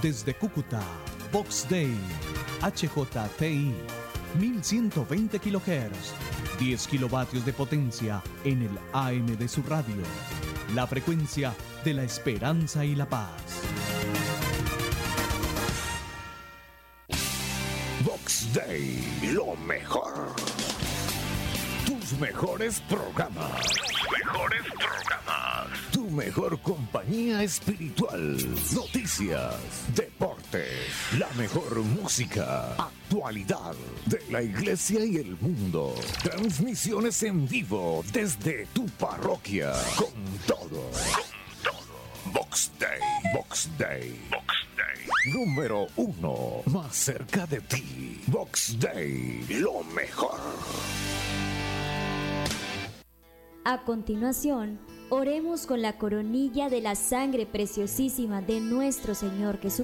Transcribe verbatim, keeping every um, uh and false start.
Desde Cúcuta, Vox Day, H J T I, mil ciento veinte kilohertz, diez kilovatios de potencia en el A M de su radio. La frecuencia de la esperanza y la paz. Vox Day, lo mejor. Tus mejores programas. Tus mejores programas. Tu mejor compañía espiritual. Noticias, deportes, la mejor música, actualidad de la iglesia y el mundo. Transmisiones en vivo desde tu parroquia. Con todo. Con todo. Vox Day. Vox Day. Vox Day. Número uno. Más cerca de ti. Vox Day. Lo mejor. A continuación, oremos con la coronilla de la sangre preciosísima de nuestro Señor Jesucristo.